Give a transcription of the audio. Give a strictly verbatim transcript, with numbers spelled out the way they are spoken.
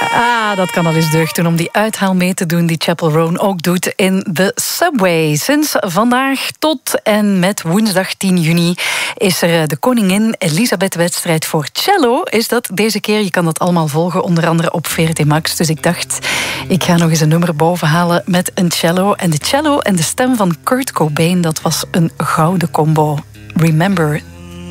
Ah, dat kan al eens deugd doen om die uithaal mee te doen die Chappell Roan ook doet in de Subway. Sinds vandaag tot en met woensdag tien juni is er de Koningin Elisabeth-wedstrijd voor cello. Is dat deze keer? Je kan dat allemaal volgen, onder andere op V R T Max. Dus ik dacht, ik ga nog eens een nummer bovenhalen met een cello. En de cello en de stem van Kurt Cobain, dat was een gouden combo. Remember